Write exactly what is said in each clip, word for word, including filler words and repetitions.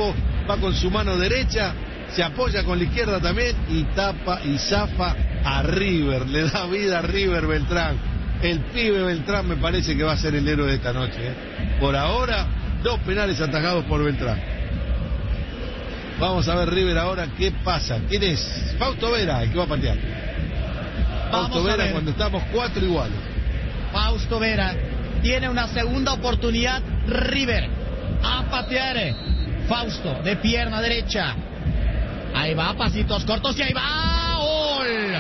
abajo, va con su mano derecha, se apoya con la izquierda también y tapa y zafa a River, le da vida a River Beltrán. El pibe Beltrán me parece que va a ser el héroe de esta noche, ¿eh? Por ahora, dos penales atajados por Beltrán. Vamos a ver River ahora qué pasa. ¿Quién es? Fausto Vera, el que va a patear. Fausto Vera cuando estamos cuatro iguales. Fausto Vera tiene una segunda oportunidad. River a patear. Fausto de pierna derecha. Ahí va, pasitos cortos y ahí va. ¡Gol!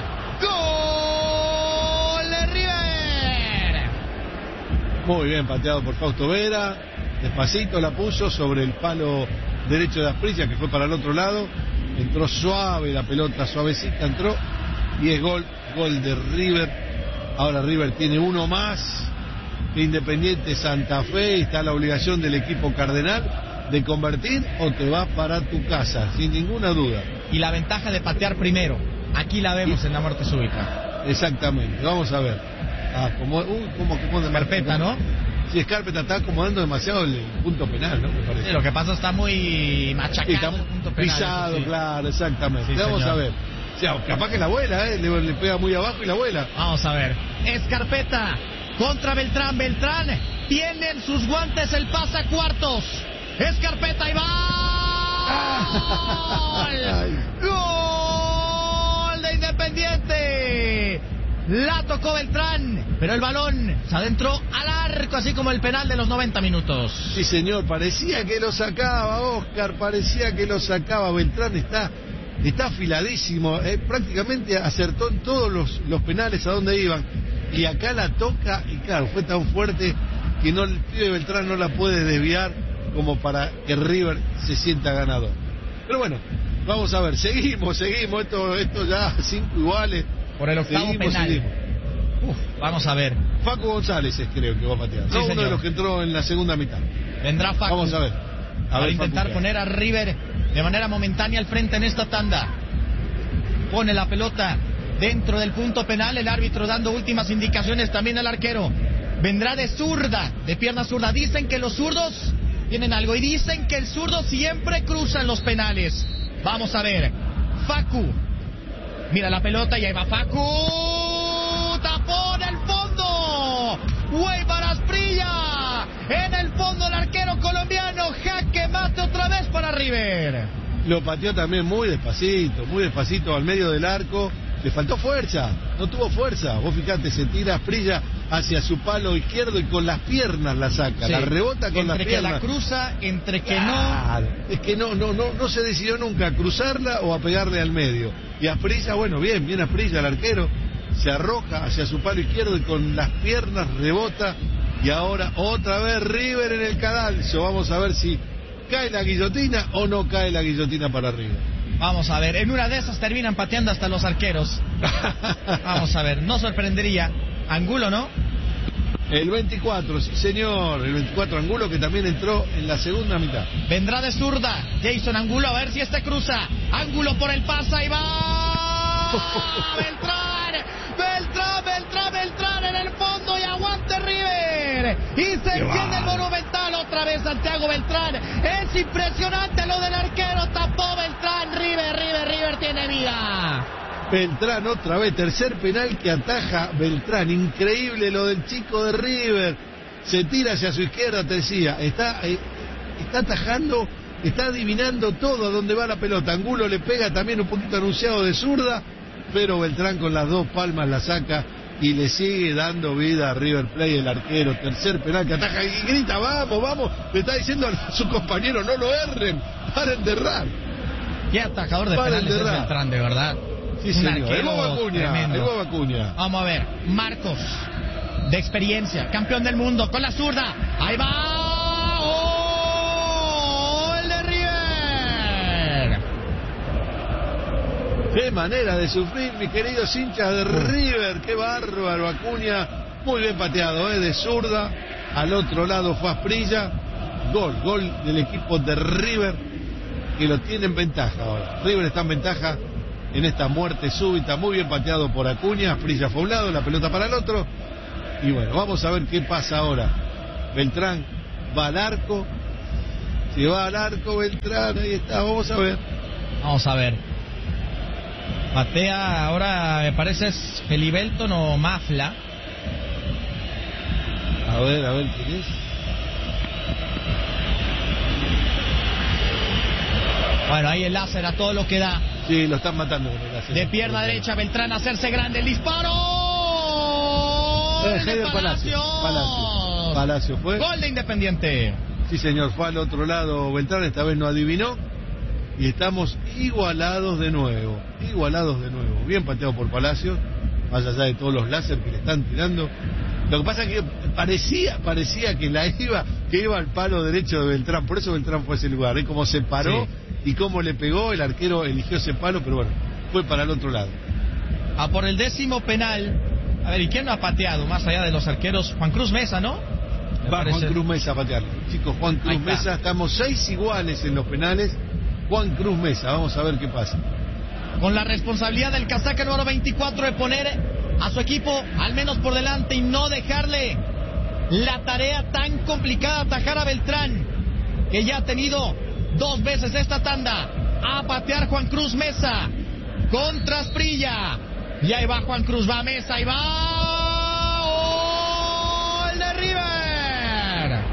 ¡Gol de River! Muy bien pateado por Fausto Vera. Despacito la puso sobre el palo derecho de Asprilla, que fue para el otro lado. Entró suave la pelota, suavecita entró. Y es gol, gol de River. Ahora River tiene uno más que Independiente Santa Fe. Y está la obligación del equipo cardenal de convertir o te vas para tu casa, sin ninguna duda. Y la ventaja de patear primero. Aquí la vemos y... en la muerte súbita. Exactamente, vamos a ver. Ah, como, uy, como que pone Carpeta, ¿no? Sí, Escarpeta está acomodando demasiado el punto penal, ¿no? Me parece. Sí, lo que pasa está muy machacado está el punto penal. Pisado, sí. Claro, exactamente. Sí, vamos señor. a ver. O sea, capaz que la vuela, ¿eh? Le, le pega muy abajo y la vuela. Vamos a ver. Escarpeta contra Beltrán. Beltrán tiene en sus guantes el pase a cuartos. Escarpeta y va. ¡Gol! ¡Gol de Independiente! La tocó Beltrán, pero el balón se adentró al arco, así como el penal de los noventa minutos. Sí, señor, parecía que lo sacaba, Oscar, parecía que lo sacaba. Beltrán está, está afiladísimo, eh, prácticamente acertó en todos los, los penales a donde iban. Y acá la toca, y claro, fue tan fuerte que no, el pibe Beltrán no la puede desviar como para que River se sienta ganador. Pero bueno, vamos a ver, seguimos, seguimos, esto, esto ya cinco iguales. Por el octavo seguimos, penal. Seguimos. Uf, vamos a ver. Facu González es, creo que va a patear. Sí, no, uno señor. de los que entró en la segunda mitad. Vendrá Facu. Vamos a ver. A Para ver, intentar Facu, poner a River de manera momentánea al frente en esta tanda. Pone la pelota dentro del punto penal. El árbitro dando últimas indicaciones también al arquero. Vendrá de zurda, de pierna zurda. Dicen que los zurdos tienen algo y dicen que el zurdo siempre cruza en los penales. Vamos a ver. Facu. Mira la pelota y ahí va Facu. Tapó en el fondo. Güey para Asprilla. En el fondo el arquero colombiano. Jaque mate otra vez para River. Lo pateó también muy despacito, muy despacito al medio del arco. Le faltó fuerza, no tuvo fuerza. Vos fijate, se tira Asprilla hacia su palo izquierdo y con las piernas la saca, sí. La rebota con entre las piernas. Entre que la cruza, entre que claro. no. Es que no, no, no, no se decidió nunca a cruzarla o a pegarle al medio. Y Asprilla, bueno, bien, bien Asprilla, el arquero, se arroja hacia su palo izquierdo y con las piernas rebota. Y ahora otra vez River en el cadalso. Vamos a ver si cae la guillotina o no cae la guillotina para River. Vamos a ver, en una de esas terminan pateando hasta los arqueros. Vamos a ver, no sorprendería. Angulo, ¿no? El veinticuatro, sí señor, el veinticuatro Angulo, que también entró en la segunda mitad. Vendrá de zurda Jason Angulo, a ver si este cruza. Angulo por el pase y va. Beltrán, Beltrán, Beltrán, Beltrán en el fondo y aguante River. Y se enciende el Monumental otra vez Santiago Beltrán. Es impresionante lo del arquero, tapó Beltrán. River, River, River tiene vida. Beltrán otra vez, tercer penal que ataja Beltrán. Increíble lo del chico de River. Se tira hacia su izquierda, te decía. Está, eh, está atajando, está adivinando todo a dónde va la pelota. Angulo le pega también un poquito anunciado de zurda, pero Beltrán con las dos palmas la saca y le sigue dando vida a River Plate, el arquero. Tercer penal que ataja y grita, vamos, vamos. Le está diciendo a su compañero, no lo erren, paren de errar. Qué atajador de paren penales de es Beltrán, de verdad. Sí, un señor. arquero El Boba Acuña, tremendo. el Boba Acuña. Vamos a ver, Marcos, de experiencia, campeón del mundo, con la zurda. Ahí va. ¡Gol de River! Qué manera de sufrir, mis queridos hinchas de River. Qué bárbaro, Acuña. Muy bien pateado, ¿eh? De zurda. Al otro lado fue Asprilla. Gol, gol del equipo de River, que lo tiene en ventaja ahora. River está en ventaja en esta muerte súbita, muy bien pateado por Acuña. Asprilla fue a un lado, la pelota para el otro. Y bueno, vamos a ver qué pasa ahora. Beltrán va al arco, Se va al arco Beltrán, ahí está, vamos a ver. Vamos a ver. Patea ahora, me parece es Felibelton o Mafla. A ver, a ver quién es. Bueno, ahí el láser a todo lo que da. Sí, lo están matando con el láser. De pierna derecha, Beltrán a hacerse grande. El disparo. Eh, de Palacio. Palacio. Palacio fue. Gol de Independiente. Sí, señor, fue al otro lado Beltrán, esta vez no adivinó. Y estamos igualados de nuevo. Igualados de nuevo. Bien pateado por Palacio, más allá de todos los láser que le están tirando. Lo que pasa es que parecía, parecía que la iba, que iba al palo derecho de Beltrán. Por eso Beltrán fue a ese lugar. ¿eh? Como se paró sí. y cómo le pegó, el arquero eligió ese palo, pero bueno, fue para el otro lado. A por el décimo penal. A ver, ¿y quién no ha pateado? Más allá de los arqueros, Juan Cruz Mesa, ¿no? Me Va parece... Juan Cruz Mesa a patear. Chicos, Juan Cruz Mesa, estamos seis iguales en los penales. Juan Cruz Mesa, vamos a ver qué pasa. Con la responsabilidad del casaca número veinticuatro de poner a su equipo al menos por delante y no dejarle la tarea tan complicada atajar a Beltrán, que ya ha tenido dos veces esta tanda. A patear Juan Cruz Mesa contra Asprilla. Y ahí va Juan Cruz, va Mesa y va. ¡Gol de River!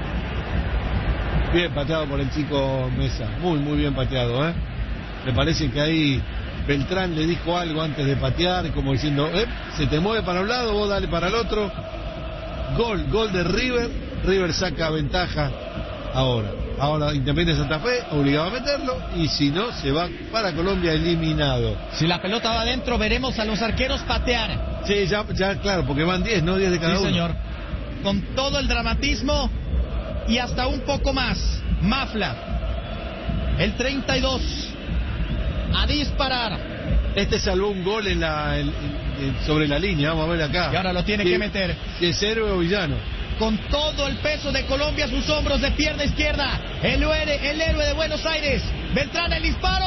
Bien pateado por el chico Mesa, muy muy bien pateado, ¿eh? Me parece que ahí Beltrán le dijo algo antes de patear, como diciendo, eh, se te mueve para un lado, vos dale para el otro. Gol, gol de River, River saca ventaja ahora. Ahora Independiente Santa Fe, obligado a meterlo, y si no, se va para Colombia eliminado. Si la pelota va adentro, veremos a los arqueros patear. Sí, ya, ya claro, porque van diez, ¿no? diez de cada sí, uno. Sí, señor. Con todo el dramatismo y hasta un poco más. Mafla, el treinta y dos, a disparar. Este salvó un gol en la, en, en, sobre la línea, vamos a ver acá. Y ahora lo tiene si, que meter. Si es héroe o villano. Con todo el peso de Colombia a sus hombros, de pierna izquierda, el héroe, el héroe de Buenos Aires, Beltrán, el disparo.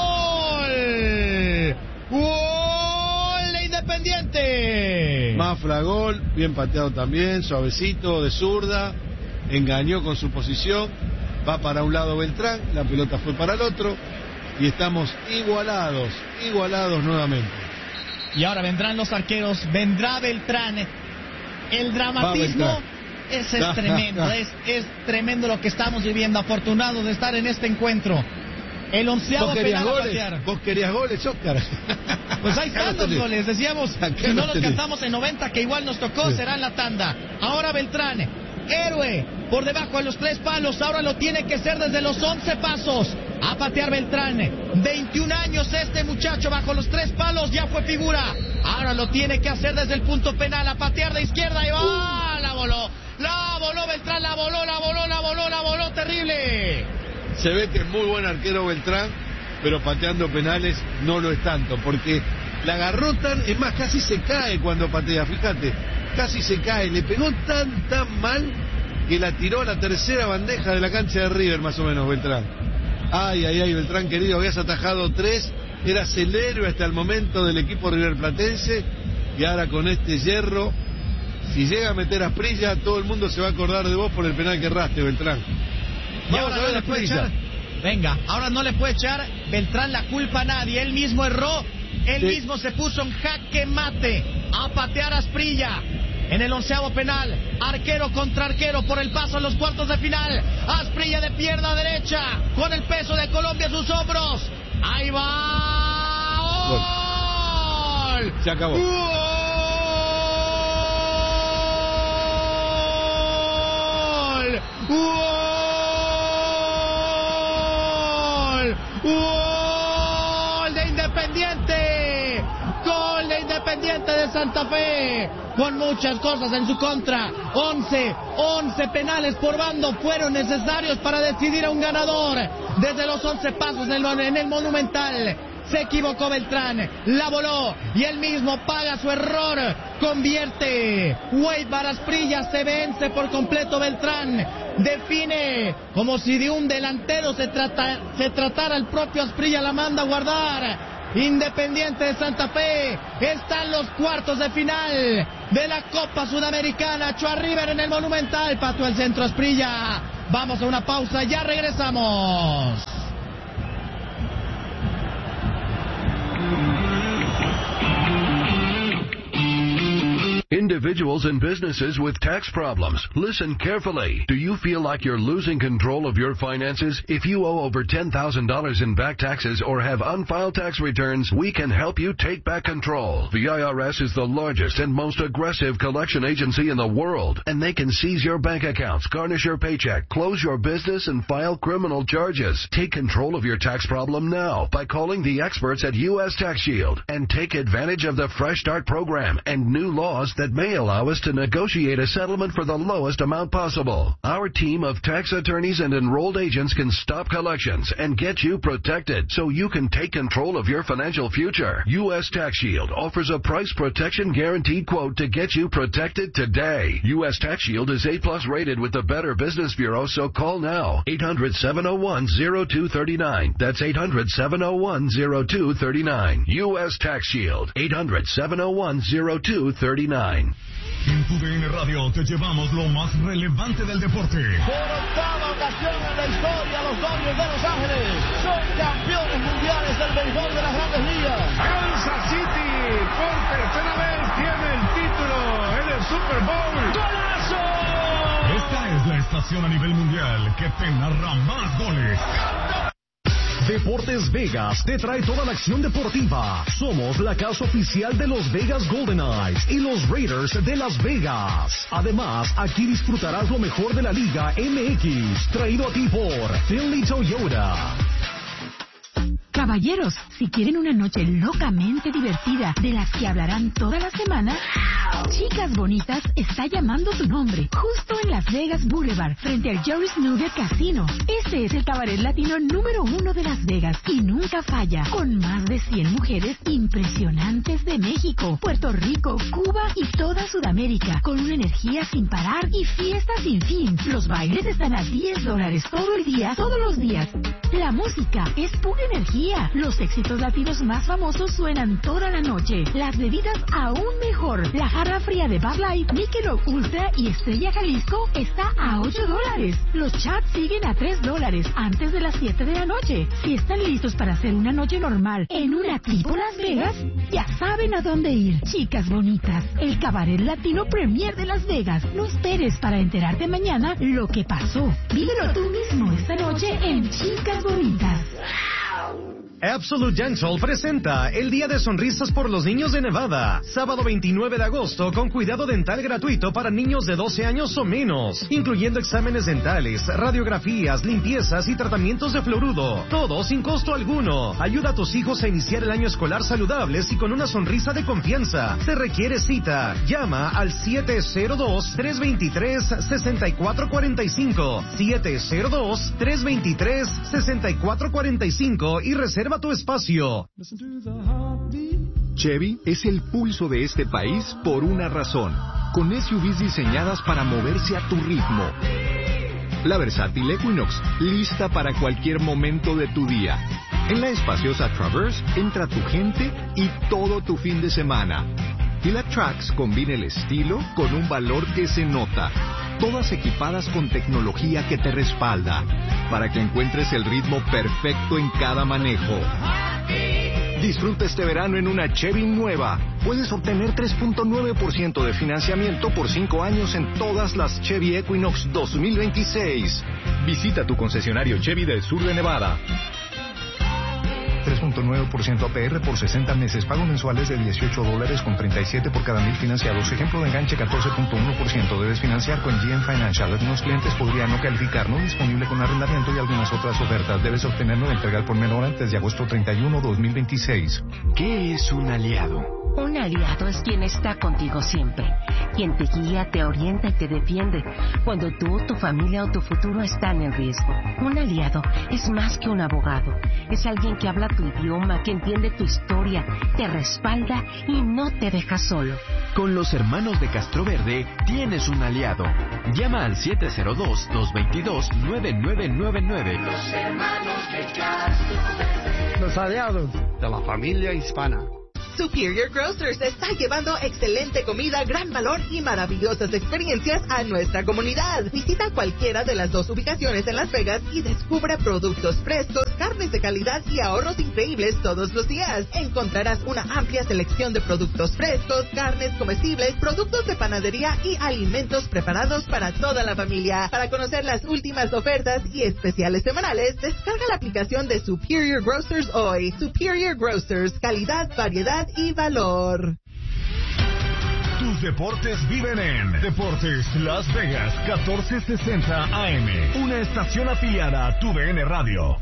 ¡Gol de Independiente! Mafla, gol, bien pateado también, suavecito, de zurda, engañó con su posición, va para un lado Beltrán, la pelota fue para el otro, y estamos igualados, igualados nuevamente. Y ahora vendrán los arqueros, vendrá Beltrán, el dramatismo... Ese es tremendo, es, es tremendo lo que estamos viviendo, afortunados de estar en este encuentro. El onceavo penal a patear. ¿Vos querías goles, Oscar? Pues ahí están los goles, decíamos, si no los cantamos en noventa, que igual nos tocó, sí. Será en la tanda. Ahora Beltrán, héroe, por debajo de los tres palos, ahora lo tiene que ser desde los once pasos. A patear Beltrán, veintiún años este muchacho, bajo los tres palos, ya fue figura. Ahora lo tiene que hacer desde el punto penal, a patear de izquierda y va, uh. la voló. La voló Beltrán, la voló, la voló, la voló, la voló, terrible. Se ve que es muy buen arquero Beltrán, pero pateando penales no lo es tanto, porque la agarró tan, es más, casi se cae cuando patea, fíjate, casi se cae, le pegó tan, tan mal que la tiró a la tercera bandeja de la cancha de River, más o menos, Beltrán. Ay, ay, ay, Beltrán querido, habías atajado tres, eras el héroe hasta el momento del equipo riverplatense, y ahora con este hierro, si llega a meter a Asprilla, todo el mundo se va a acordar de vos por el penal que erraste, Beltrán. Vamos a ver no Asprilla. Venga, ahora no le puede echar Beltrán la culpa a nadie, él mismo erró, él sí. mismo se puso en jaque mate a patear a Asprilla. En el onceavo penal, arquero contra arquero por el paso a los cuartos de final. Asprilla de pierna derecha, con el peso de Colombia a sus hombros. Ahí va. ¡Gol! Se acabó. ¡Gol! ¡Gol! ¡Gol de Independiente! ¡Gol de Independiente de Santa Fe! Con muchas cosas en su contra. once, once penales por bando fueron necesarios para decidir a un ganador. Desde los once pasos en el, en el Monumental. Se equivocó Beltrán, la voló y él mismo paga su error. Convierte. Weibar Asprilla, se vence por completo Beltrán. Define como si de un delantero se, trata, se tratara el propio Asprilla, la manda a guardar. Independiente de Santa Fe está en los cuartos de final de la Copa Sudamericana. Echó a River en el Monumental, pateó el centro Asprilla. Vamos a una pausa, ya regresamos. Individuals and businesses with tax problems, listen carefully. Do you feel like you're losing control of your finances? If you owe over ten thousand dollars in back taxes or have unfiled tax returns, we can help you take back control. The I R S is the largest and most aggressive collection agency in the world, and they can seize your bank accounts, garnish your paycheck, close your business, and file criminal charges. Take control of your tax problem now by calling the experts at U S Tax Shield and take advantage of the Fresh Start program and new laws that may allow us to negotiate a settlement for the lowest amount possible. Our team of tax attorneys and enrolled agents can stop collections and get you protected so you can take control of your financial future. U S Tax Shield offers a price protection guaranteed quote to get you protected today. U S Tax Shield is A plus rated with the Better Business Bureau, so call now. eight hundred, seven oh one, oh two three nine. That's eight hundred, seven oh one, oh two three nine. U S Tax Shield. eight hundred, seven oh one, oh two three nine. En tu D N Radio te llevamos lo más relevante del deporte. Por octava ocasión en la historia, los Dodgers de Los Ángeles son campeones mundiales del béisbol de las Grandes Ligas. Kansas City por tercera vez tiene el título en el Super Bowl. ¡Golazo! Esta es la estación a nivel mundial que te narra más goles. Deportes Vegas te trae toda la acción deportiva. Somos la casa oficial de los Vegas Golden Knights y los Raiders de Las Vegas. Además, aquí disfrutarás lo mejor de la Liga M X, traído a ti por Finley Toyota. Caballeros, si quieren una noche locamente divertida de las que hablarán toda la semana, Chicas Bonitas está llamando tu nombre, justo en Las Vegas Boulevard, frente al Jerry Snooker Casino. Este es el cabaret latino número uno de Las Vegas y nunca falla, con más de cien mujeres impresionantes de México, Puerto Rico, Cuba y toda Sudamérica, con una energía sin parar y fiestas sin fin. Los bailes están a diez dólares todo el día, todos los días. La música es pura energía. Los éxitos latinos más famosos suenan toda la noche. Las bebidas aún mejor. La jarra fría de Bud Light, Michelob Ultra y Estrella Jalisco está a ocho dólares. Los chats siguen a tres dólares antes de las siete de la noche. Si están listos para hacer una noche normal en una tipo Las Vegas, ya saben a dónde ir. Chicas Bonitas, el cabaret latino premier de Las Vegas. No esperes para enterarte mañana lo que pasó. Vívelo tú mismo esta noche en Chicas Bonitas. Absolute Dental presenta el Día de Sonrisas por los Niños de Nevada, sábado veintinueve de agosto, con cuidado dental gratuito para niños de doce años o menos, incluyendo exámenes dentales, radiografías, limpiezas y tratamientos de fluoruro, todo sin costo alguno. Ayuda a tus hijos a iniciar el año escolar saludables y con una sonrisa de confianza. Se requiere cita. Llama al siete cero dos, tres dos tres, seis cuatro cuatro cinco, siete cero dos, tres dos tres, seis cuatro cuatro cinco y reserva tu espacio. Chevy es el pulso de este país por una razón, con S U Vs diseñadas para moverse a tu ritmo. La versátil Equinox, lista para cualquier momento de tu día. En la espaciosa Traverse entra tu gente y todo tu fin de semana. Y la Trax combina el estilo con un valor que se nota. Todas equipadas con tecnología que te respalda, para que encuentres el ritmo perfecto en cada manejo. Disfruta este verano en una Chevy nueva. Puedes obtener tres punto nueve por ciento de financiamiento por cinco años en todas las Chevy Equinox dos mil veintiséis. Visita tu concesionario Chevy del sur de Nevada. tres punto nueve por ciento A P R por sesenta meses. Pago mensuales de dieciocho dólares con treinta y siete por cada mil financiados. Ejemplo de enganche catorce punto uno por ciento. Debes financiar con G M Financial. Algunos clientes podrían no calificar. No disponible con arrendamiento y algunas otras ofertas. Debes obtenerlo y entregar por menor antes de agosto treinta y uno, dos mil veintiséis. ¿Qué es un aliado? Un aliado es quien está contigo siempre, quien te guía, te orienta y te defiende cuando tú, tu familia o tu futuro están en riesgo. Un aliado es más que un abogado, es alguien que habla tu idioma, que entiende tu historia, te respalda y no te deja solo. Con los hermanos de Castroverde tienes un aliado. Llama al siete cero dos, dos dos dos, nueve nueve nueve nueve. Los hermanos de Castroverde. Los aliados de la familia hispana. Superior Grocers está llevando excelente comida, gran valor y maravillosas experiencias a nuestra comunidad. Visita cualquiera de las dos ubicaciones en Las Vegas y descubre productos frescos, carnes de calidad y ahorros increíbles todos los días. Encontrarás una amplia selección de productos frescos, carnes comestibles, productos de panadería y alimentos preparados para toda la familia. Para conocer las últimas ofertas y especiales semanales, descarga la aplicación de Superior Grocers hoy. Superior Grocers, calidad, variedad y valor. Tus deportes viven en Deportes Las Vegas catorce sesenta A M, una estación afiliada a tu D N Radio.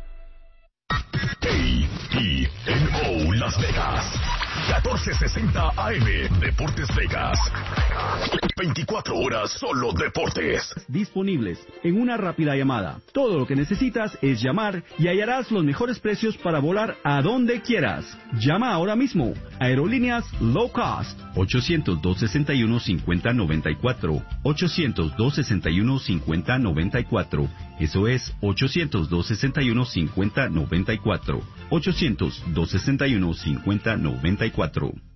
A T N O Las Vegas catorce sesenta A M, Deportes Vegas. veinticuatro horas solo deportes. Disponibles en una rápida llamada. Todo lo que necesitas es llamar y hallarás los mejores precios para volar a donde quieras. Llama ahora mismo. Aerolíneas Low Cost. ochocientos dos sesenta y uno cincuenta noventa y cuatro. ochocientos dos sesenta y uno cincuenta noventa y cuatro. Eso es ochocientos dos sesenta y uno cincuenta noventa y cuatro. ochocientos dos sesenta y uno cincuenta noventa y cuatro.